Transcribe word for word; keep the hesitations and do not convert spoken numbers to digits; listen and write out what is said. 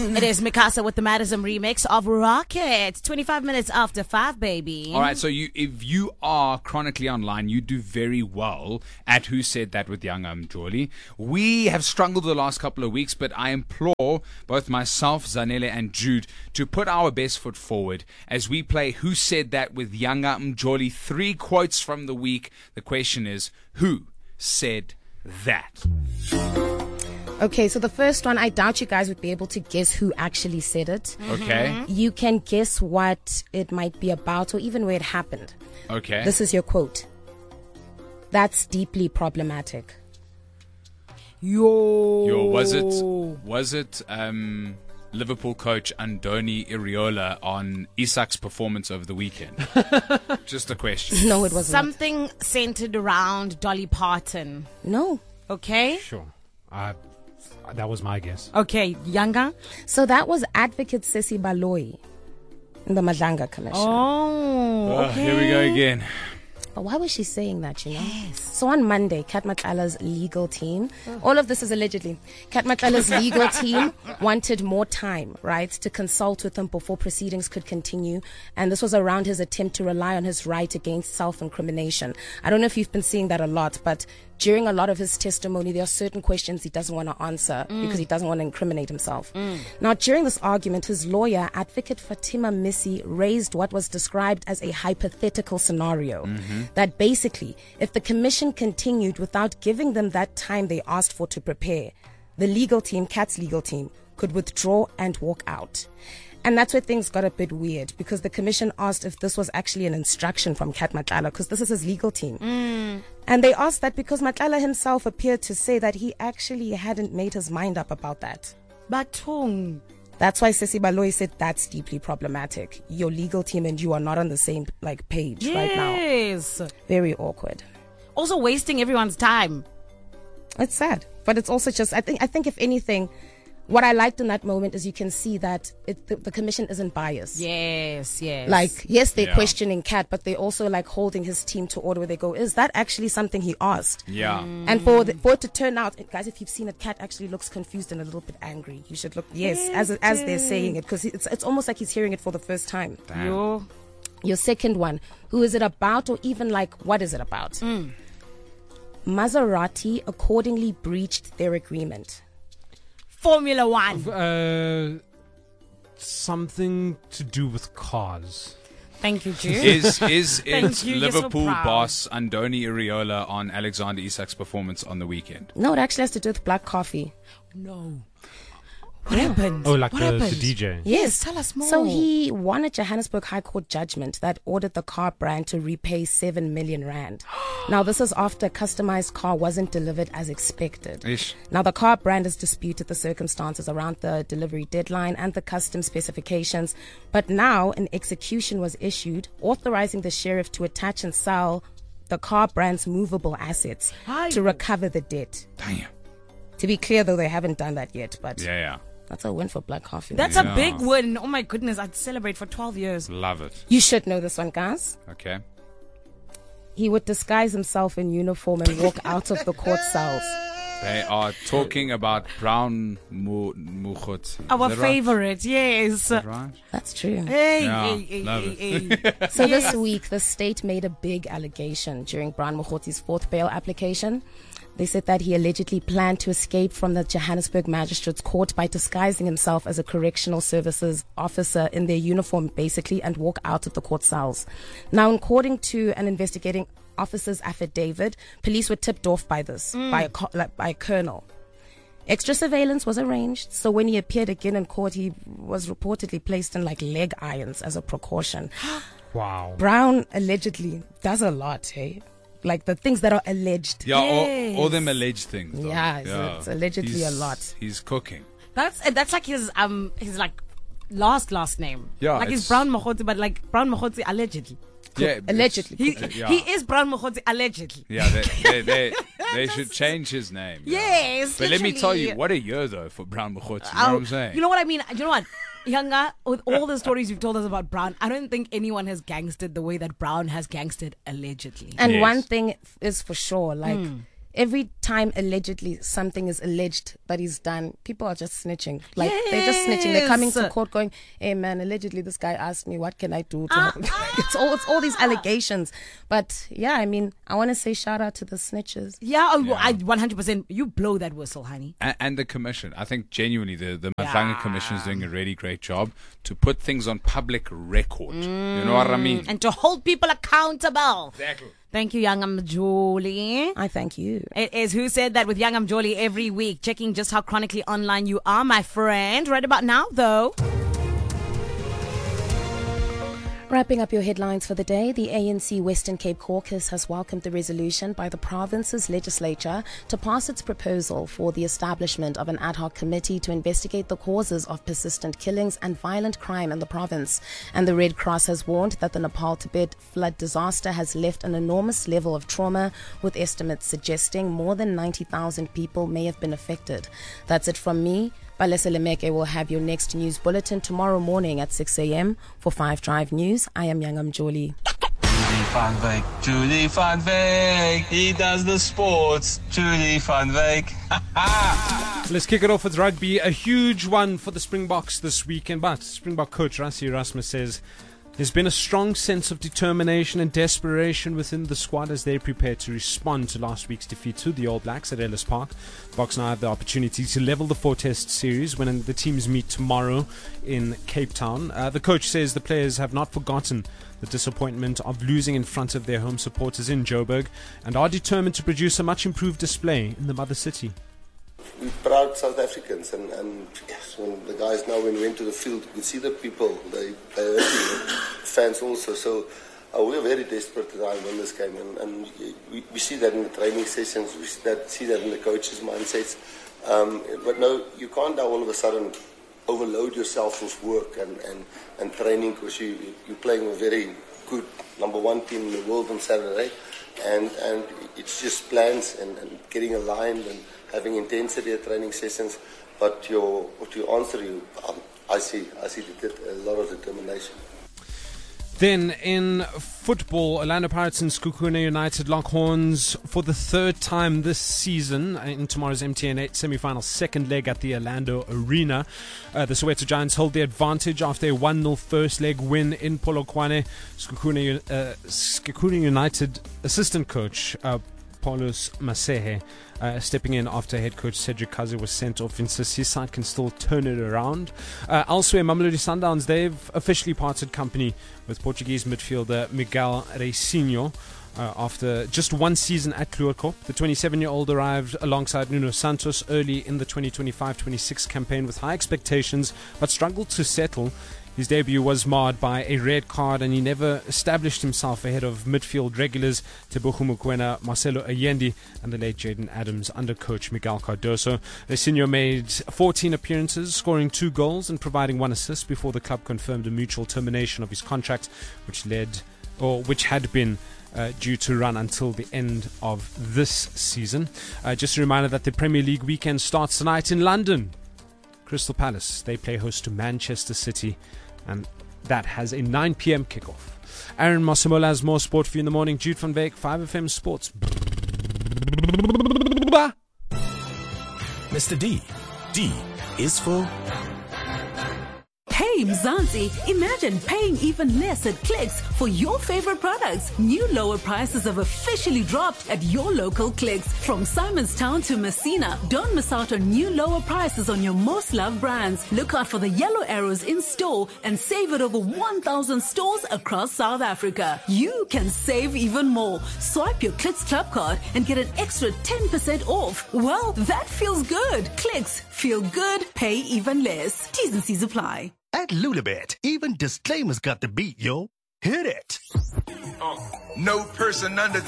It is Mikasa with the Madism remix of Rocket. twenty-five minutes after five, baby. All right, so you, if you are chronically online, you do very well at Who Said That with Young Mjoli. We have struggled the last couple of weeks, but I implore both myself, Zanele, and Jude to put our best foot forward as we play Who Said That with Young Mjoli. Three quotes from the week. The question is, who said that? Okay, so the first one, I doubt you guys would be able to guess who actually said it. Okay. You can guess what it might be about or even where it happened. Okay. This is your quote. That's deeply problematic. Yo. Yo, was it was it um, Liverpool coach Andoni Iraola on Isak's performance over the weekend? Just a question. No, it wasn't. Something centered around Dolly Parton. No. Okay. Sure. Uh, that was my guess. Okay, Yanga. So that was Advocate Sesi Baloyi in the Madlanga Commission. Oh, Oh, okay. here we go again. But why was she saying that, you know? Yes. So on Monday, Kat Matlala's legal team, all of this is allegedly, Kat Matlala's legal team wanted more time, right, to consult with him before proceedings could continue. And this was around his attempt to rely on his right against self-incrimination. I don't know if you've been seeing that a lot, but during a lot of his testimony, there are certain questions he doesn't want to answer mm. because he doesn't want to incriminate himself. Mm. Now, during this argument, his lawyer, Advocate Fatima Missy, raised what was described as a hypothetical scenario. Mm-hmm. That basically, if the commission continued without giving them that time they asked for to prepare, the legal team, Kat's legal team, could withdraw and walk out. And that's where things got a bit weird, because the commission asked if this was actually an instruction from Kat Matlala, because this is his legal team. Mm. And they asked that because Matlala himself appeared to say that he actually hadn't made his mind up about that. Batung. That's why Sesi Baloyi said that's deeply problematic. Your legal team and you are not on the same like page yes. right now. Yes. Very awkward. Also wasting everyone's time. It's sad, but it's also just, I think, I think if anything, what I liked in that moment is you can see that it, the, the commission isn't biased. Yes, yes. Like, yes, they're yeah. questioning Kat, but they're also like holding his team to order where they go, is that actually something he asked? Yeah. Mm. And for the, for it to turn out, guys, if you've seen it, Kat actually looks confused and a little bit angry. You should look, yes, yes as as they're saying it, because it's, it's almost like he's hearing it for the first time. Yo. Your second one, who is it about, or even like, what is it about? Mm. Maserati accordingly breached their agreement. Formula One. Uh, something to do with cars. Thank you, Jude. Is is it you, you're so Liverpool proud. boss Andoni Iraola on Alexander Isak's performance on the weekend? No, it actually has to do with black coffee. No. What happened? Oh, like what the, the happened? D J. Yes. Tell us more. So he won a Johannesburg High Court judgment that ordered the car brand to repay seven million rand. Now, this is after a customized car wasn't delivered as expected. Ish. Now, the car brand has disputed the circumstances around the delivery deadline and the custom specifications. But now an execution was issued authorizing the sheriff to attach and sell the car brand's movable assets Hi. to recover the debt. Damn. To be clear, though, they haven't done that yet, but Yeah, yeah. that's a win for Black Coffee. That's Yeah. a big win. Oh my goodness, I'd celebrate for twelve years. Love it. You should know this one, guys. Okay. He would disguise himself in uniform and walk out of the court cells. They are talking about Brown Mu- Mukhothi. Our Is that right? favorite, yes. Is that right? That's true. Hey, Yeah, hey, hey, love hey, hey. So this week, the state made a big allegation during Brown Mokhothi's fourth bail application. They said that he allegedly planned to escape from the Johannesburg Magistrates Court by disguising himself as a correctional services officer in their uniform, basically, and walk out of the court cells. Now, according to an investigating officer's affidavit, police were tipped off by this, mm. by, a, co- like, by a colonel. Extra surveillance was arranged, so when he appeared again in court, he was reportedly placed in like leg irons as a precaution. Wow. Brown allegedly does a lot, hey? Like the things that are alleged. Yeah, Yes. all, all them alleged things. though. Yeah, it's- it's allegedly He's- a lot. He's cooking. That's that's like his um his like last last name. Yeah, like it's- he's Brown Mokhotsi, but like Brown Mokhotsi allegedly. Yeah, Allegedly. He Uh, yeah. he is Brown Mokhotsi allegedly. Yeah, they they, they, they should change his name. yeah. Yes, But let me tell you, literally. what a year though for Brown Mukhothi. You know I'll- what I'm saying? You know what I mean? You know what? Younger, with all the stories you've told us about Brown, I don't think anyone has gangstered the way that Brown has gangstered allegedly. And Yes. one thing is for sure, like, every time allegedly something is alleged that he's done, people are just snitching. Like they're just snitching. They're coming to court going, "Hey man, allegedly this guy asked me, what can I do to help?" It's all it's all these allegations. But yeah, I mean, I want to say shout out to the snitches. Yeah, oh, I one hundred percent. You blow that whistle, honey. And, and the commission. I think genuinely the, the Madlanga yeah. Commission is doing a really great job to put things on public record. Mm. You know what I mean? And to hold people accountable. Exactly. Thank you, Young Amjoli. I thank you. It is Who Said That with Young Amjoli every week, checking just how chronically online you are, my friend. Right about now, though. Wrapping up your headlines for the day, the A N C Western Cape Caucus has welcomed the resolution by the province's legislature to pass its proposal for the establishment of an ad hoc committee to investigate the causes of persistent killings and violent crime in the province. And the Red Cross has warned that the Nepal-Tibet flood disaster has left an enormous level of trauma, with estimates suggesting more than ninety thousand people may have been affected. That's it from me. Balesa Lemeke will have your next news bulletin tomorrow morning at six a.m. For five Drive News. I am Young Amjoli. Julie van Wyk, Julie van Wyk, he does the sports, Julie van Wyk. Let's kick it off with rugby. A huge one for the Springboks this weekend, but Springbok coach Rassie Erasmus says there's been a strong sense of determination and desperation within the squad as they prepare to respond to last week's defeat to the All Blacks at Ellis Park. Boks now have the opportunity to level the four-test series when the teams meet tomorrow in Cape Town. Uh, the coach says the players have not forgotten the disappointment of losing in front of their home supporters in Joburg and are determined to produce a much improved display in the mother city. We're proud South Africans, and, and yes, when the guys now when we went to the field, you could see the people, they they happy, fans also. So uh, we are very desperate to try and win this game, and, and we, we see that in the training sessions, we see that, see that in the coaches' mindsets. Um, but no, you can't now all of a sudden overload yourself with work and, and, and training, because you, you're playing a very good number one team in the world on Saturday, and, and it's just plans and, and getting aligned and having intensity at training sessions. But your, to answer you, um, I see, I see a lot of determination. Then in football, Orlando Pirates and Skukuna United lock horns for the third time this season in tomorrow's M T N eight semi-final second leg at the Orlando Arena. Uh, the Soweto Giants hold the advantage after a one nil first leg win in Polokwane. Skukuna, uh, Skukuna United assistant coach uh, Paulus Masehe Uh, stepping in after head coach Cedric Kazi was sent off, insists his side can still turn it around. Uh, elsewhere, Mamelodi Sundowns, they've officially parted company with Portuguese midfielder Miguel Reisinho uh, after just one season at Kluwerkop. The twenty-seven-year-old arrived alongside Nuno Santos early in the twenty twenty-five twenty-six campaign with high expectations, but struggled to settle. His debut was marred by a red card, and he never established himself ahead of midfield regulars Tebogo Mokoena, Marcelo Allende and the late Jaden Adams under coach Miguel Cardoso. Reisinho made fourteen appearances, scoring two goals and providing one assist before the club confirmed a mutual termination of his contract, which led, or which had been Uh, due to run until the end of this season. Uh, just a reminder that the Premier League weekend starts tonight in London. Crystal Palace, they play host to Manchester City, and that has a nine p.m. kickoff. Aaron Masemola has more sport for you in the morning. Jude van Beek, five F M Sports. Mister D. D is for... Hey Mzansi, imagine paying even less at Clicks for your favorite products. New lower prices have officially dropped at your local Clicks. From Simonstown to Messina, don't miss out on new lower prices on your most loved brands. Look out for the yellow arrows in store and save at over one thousand stores across South Africa. You can save even more. Swipe your Clicks Club card and get an extra ten percent off. Well, that feels good. Clicks, feel good, pay even less. T's and C's apply. At Lulabet, even disclaimers got the beat, yo. Hit it. No person under